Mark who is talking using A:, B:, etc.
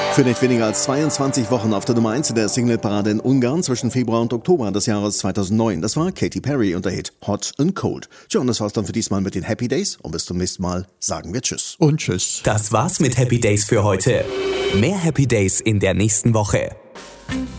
A: Für nicht weniger als 22 Wochen auf der Nummer 1 in der Singleparade in Ungarn zwischen Februar und Oktober des Jahres 2009. Das war Katy Perry und der Hit Hot and Cold. Tja, und das war's dann für diesmal mit den Happy Days. Und bis zum nächsten Mal sagen wir Tschüss.
B: Und Tschüss.
C: Das war's mit Happy Days für heute. Mehr Happy Days in der nächsten Woche.